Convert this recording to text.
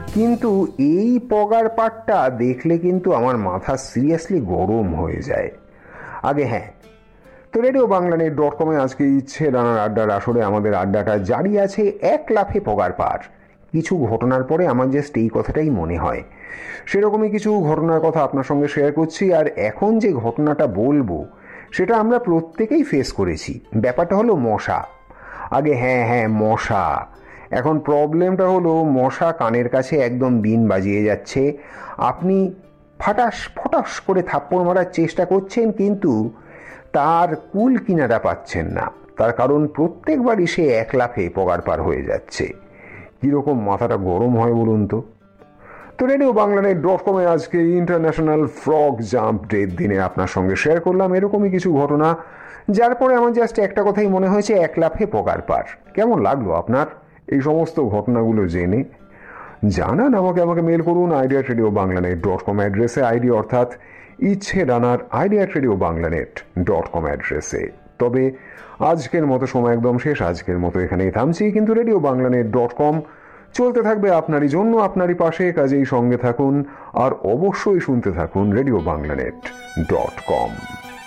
কিন্তু এই পগার পাটটা দেখলে কিন্তু আমার মাথা সিরিয়াসলি গরম হয়ে যায়। আগে হ্যাঁ, তো রেডিও বাংলানেট.com আজকে ইচ্ছে রানার আড্ডার আসরে আমাদের আড্ডাটা জারি আছে এক লাফে পগার পার। কিছু ঘটনার পরে আমার জাস্ট এই কথাটাই মনে হয়, সেরকমই কিছু ঘটনার কথা আপনার সঙ্গে শেয়ার করছি। আর এখন যে ঘটনাটা বলবো সেটা আমরা প্রত্যেকেই ফেস করেছি। ব্যাপারটা হলো মশা। আগে হ্যাঁ, মশা। এখন প্রবলেমটা হলো মশা কানের কাছে একদম বিন বাজিয়ে যাচ্ছে। আপনি ফটাস করে থাপ্পড় মারার চেষ্টা করছেন, কিন্তু তার কুল কিনারা পাচ্ছেন না। তার কারণ প্রত্যেকবারই সে এক লাফে পগার পার হয়ে যাচ্ছে। কিরকম মাথাটা গরম হয় বলুন তো। রেডিও বাংলানেট.com আজকে ইন্টারন্যাশনাল ফ্রগ জাম্প ডের দিনে আপনার সঙ্গে শেয়ার করলাম এরকমই কিছু ঘটনা, যার পরে আমার জাস্ট একটা কথাই মনে হয়েছে, এক লাফে পগার পার। কেমন লাগলো আপনার এই সমস্ত ঘটনাগুলো জেনে? জানান আমাকে মেল করুন idea@radioBanglanet.com অ্যাড্রেসে, আইডি অর্থাৎ ইচ্ছে ডানার idea@radioBanglanet.com অ্যাড্রেসে। তবে আজকের মতো সময় একদম শেষ, আজকের মতো এখানেই থামছি, কিন্তু রেডিও বাংলানেট.com চলতে থাকবে আপনারই জন্য, আপনারই পাশে। কাজেই সঙ্গে থাকুন আর অবশ্যই শুনতে থাকুন রেডিও বাংলানেট.com।